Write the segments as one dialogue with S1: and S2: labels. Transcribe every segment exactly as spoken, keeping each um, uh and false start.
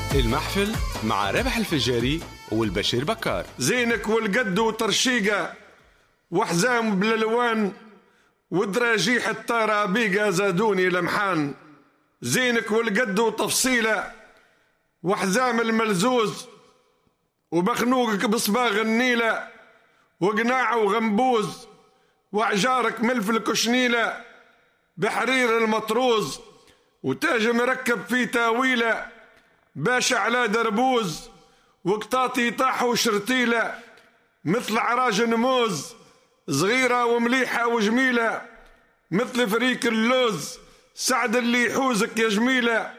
S1: المحفل مع رابح الفجاري والبشير بكار.
S2: زينك والقد وطرشيقة وحزام بالالوان ودراجيح الطرابيقة زادوني لمحان. زينك والقد وتفصيلة وحزام الملزوز وبخنوقك بصباغ النيلة وقناع وغنبوز وعجارك ملف الكشنيلة بحرير المطروز وتاج مركب في تاويلة باشا على دربوز وقطاطي طاح وشرتيلة مثل عراج نموز صغيرة ومليحة وجميلة مثل فريك اللوز. سعد اللي يحوزك يا جميلة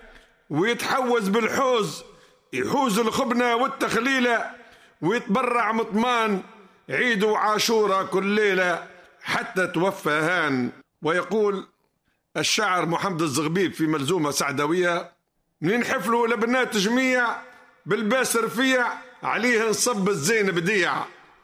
S2: ويتحوز بالحوز يحوز الخبنة والتخليلة ويتبرع مطمان عيد وعاشورة كل ليلة حتى توفى هان. ويقول الشاعر محمد الزغبيب في ملزومة سعدوية: منين حفلوا لبنات جميع بالباس رفيع عليه نصب الزين بديع.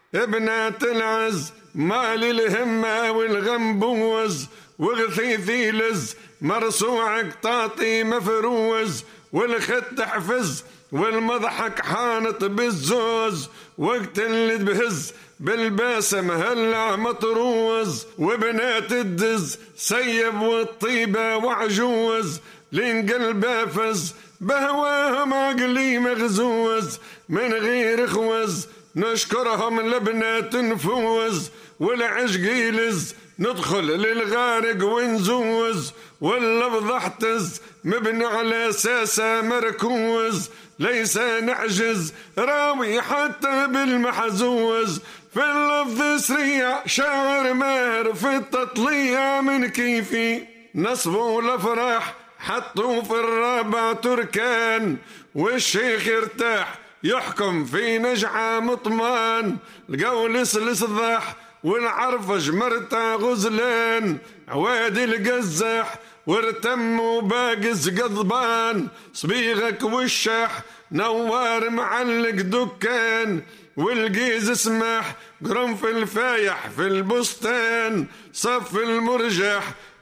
S2: ابنات العز مال الهمة والغنبوز وغثيثي لز مرصوع قطاطي مفروز والخط حفز والمضحك حانط بالزوز وقت اللي بهز بالباسم هلع مطروز وبنات الدز سيب والطيبة وعجوز لين قلبه فز بهواهم عقلي مغزوز من غير خوز. نشكرهم لبنات نفوز والعشق يلز ندخل للغارق ونزوز واللفظ احتز مبني على اساسه مركوز ليس نعجز راوي حتى بالمحزوز في اللفظ سريع شاعر ماهر في التطليع من كيفي نصبوا الافراح حطوا في الرابع تركان والشيخ ارتاح يحكم في نجعة مطمان القول سلس ضح والعرفج مرتا غزلان عوادي القزح وارتم وباقز قضبان صبيغك والشح نوار معلق دكان والقيز اسمح قرنفل فايح في البستان صف المرجح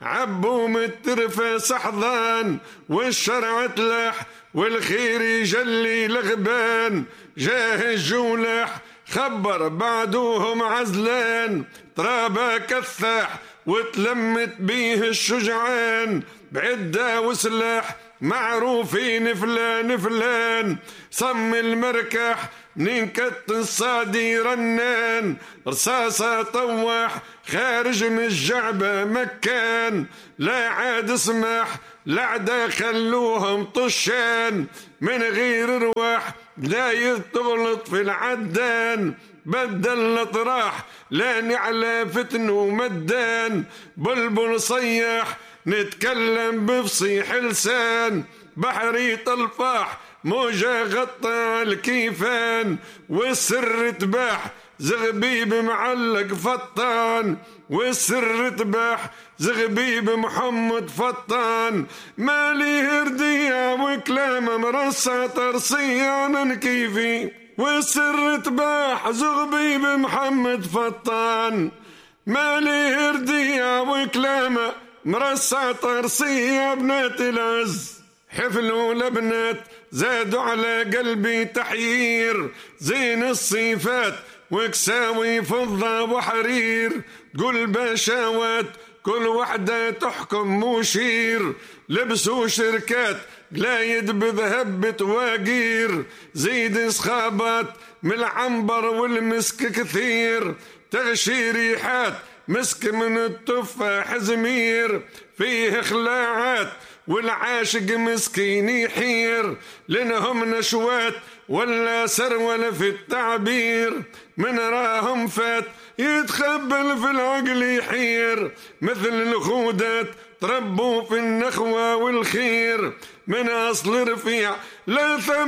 S2: عبو مترفة صحضان والشرع تلح والخير يجلي لغبان جاه الجولح خبر بعدوهم عزلان ترابا كثاح وتلمت بيه الشجعان بعدة وسلاح معروفين فلان فلان صم المركح منين كت الصادي رنان رصاصة طواح خارج من الجعبة مكان لا عاد اسمح لعدا خلوهم طشان من غير رواح لا يتغلط في العدان بدل الاطراح لا نعلى فتن ومدان بلبل صيح نتكلم بفصيح لسان بحري طلفاح موجة غطى الكيفان والسر تباح زغبيب معلق فطان والسر تباح زغبيب محمد فطان مالي هردية وكلام مرصع ترصية من كيفي والسر تباح زغبيب محمد فطان مالي هردية وكلام مرصع ترصية بنات العز. حفلوا لبنات زادوا على قلبي تحيير زين الصيفات وكساوي فضة وحرير قل بشاوات كل وحدة تحكم مشير لبسوا شركات قلايد بذهب بتواقير زيد صخابات من العنبر والمسك كثير تغشي ريحات مسك من التفاح زمير فيه خلاعات والعاشق مسكين يحير لنهم نشوات ولا سرول في التعبير من راهم فات يتخبل في العقل يحير مثل الخودات تربوا في النخوة والخير من أصل رفيع لا ثم